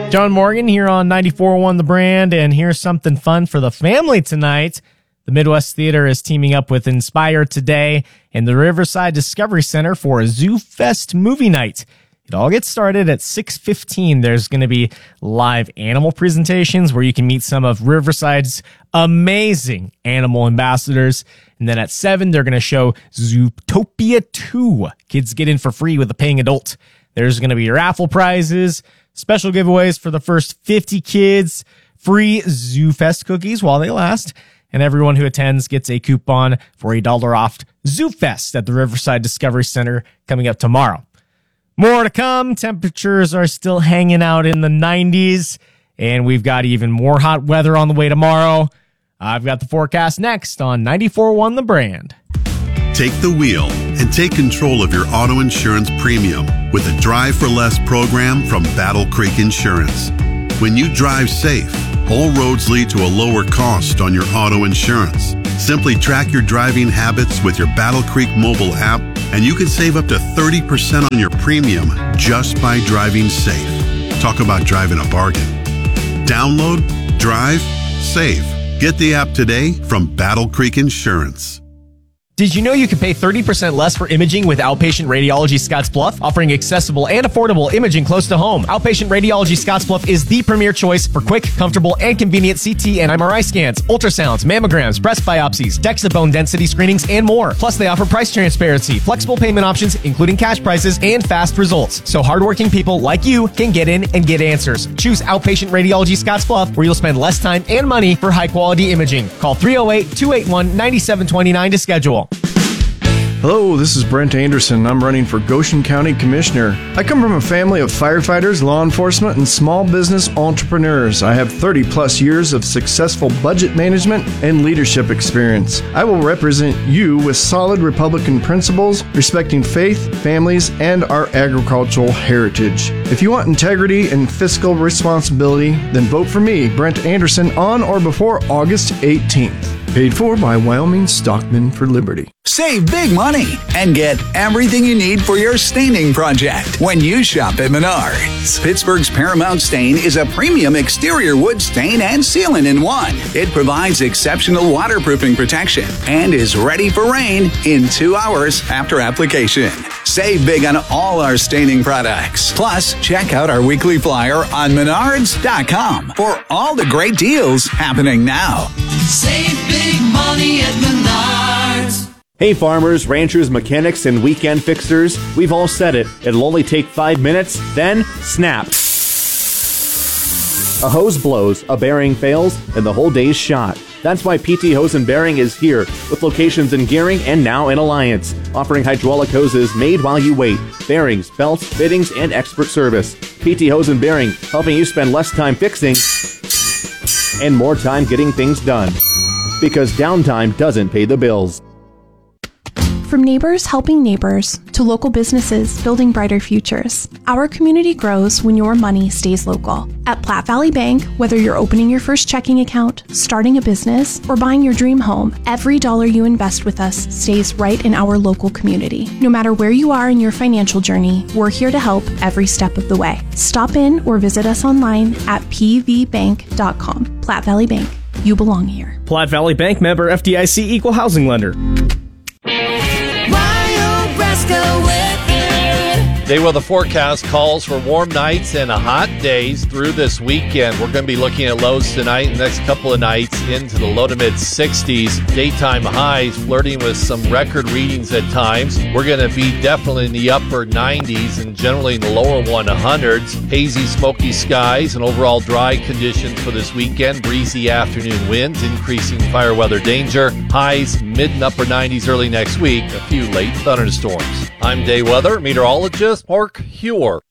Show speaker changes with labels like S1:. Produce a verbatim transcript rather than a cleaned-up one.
S1: John Morgan here on ninety-four point one The Brand, and here's something fun for the family tonight. The Midwest Theater is teaming up with Inspire today and the Riverside Discovery Center for a Zoo Fest movie night. It all gets started at six fifteen. There's going to be live animal presentations where you can meet some of Riverside's amazing animal ambassadors. And then at seven, they're going to show Zootopia two. Kids get in for free with a paying adult. There's going to be raffle prizes, special giveaways for the first fifty kids, free Zoo Fest cookies while they last, and everyone who attends gets a coupon for a dollar off Zoo Fest at the Riverside Discovery Center coming up tomorrow. More to come. Temperatures are still hanging out in the nineties, and we've got even more hot weather on the way tomorrow. I've got the forecast next on ninety-four point one The Brand.
S2: Take the wheel and take control of your auto insurance premium with a Drive for Less program from Battle Creek Insurance. When you drive safe, all roads lead to a lower cost on your auto insurance. Simply track your driving habits with your Battle Creek mobile app, and you can save up to thirty percent on your premium just by driving safe. Talk about driving a bargain. Download, drive, save. Get the app today from Battle Creek Insurance.
S1: Did you know you can pay thirty percent less for imaging with Outpatient Radiology Scottsbluff, offering accessible and affordable imaging close to home? Outpatient Radiology Scottsbluff is the premier choice for quick, comfortable, and convenient C T and M R I scans, ultrasounds, mammograms, breast biopsies, DEXA bone density screenings, and more. Plus, they offer price transparency, flexible payment options, including cash prices, and fast results. So hardworking people like you can get in and get answers. Choose Outpatient Radiology Scottsbluff, where you'll spend less time and money for high-quality imaging. Call three oh eight, two eight one, nine seven two nine to schedule.
S3: Hello, this is Brent Anderson. I'm running for Goshen County Commissioner. I come from a family of firefighters, law enforcement, and small business entrepreneurs. I have thirty plus years of successful budget management and leadership experience. I will represent you with solid Republican principles, respecting faith, families, and our agricultural heritage. If you want integrity and fiscal responsibility, then vote for me, Brent Anderson, on or before August eighteenth. Paid for by Wyoming Stockmen for Liberty.
S4: Save big money and get everything you need for your staining project when you shop at Menards. Pittsburgh's Paramount Stain is a premium exterior wood stain and sealant in one. It provides exceptional waterproofing protection and is ready for rain in two hours after application. Save big on all our staining products. Plus, check out our weekly flyer on menards dot com for all the great deals happening now.
S5: Save big money at Menards.
S6: Hey farmers, ranchers, mechanics, and weekend fixers, we've all said it. It'll only take five minutes, then snap. A hose blows, a bearing fails, and the whole day's shot. That's why P T Hose and Bearing is here, with locations in Gearing and now in Alliance, offering hydraulic hoses made while you wait, bearings, belts, fittings, and expert service. P T Hose and Bearing, helping you spend less time fixing and more time getting things done. Because downtime doesn't pay the bills.
S7: From neighbors helping neighbors to local businesses building brighter futures, our community grows when your money stays local. At Platte Valley Bank, whether you're opening your first checking account, starting a business, or buying your dream home, every dollar you invest with us stays right in our local community. No matter where you are in your financial journey, we're here to help every step of the way. Stop in or visit us online at p v bank dot com. Platte Valley Bank, you belong here.
S1: Platte Valley Bank, member F D I C, equal housing lender.
S8: Day weather forecast calls for warm nights and hot days through this weekend. We're going to be looking at lows tonight and the next couple of nights into the low to mid sixties. Daytime highs flirting with some record readings at times. We're going to be definitely in the upper nineties and generally in the lower hundreds. Hazy, smoky skies and overall dry conditions for this weekend. Breezy afternoon winds, increasing fire weather danger. Highs mid and upper nineties early next week. A few late thunderstorms. I'm day weather meteorologist Mark Hewer.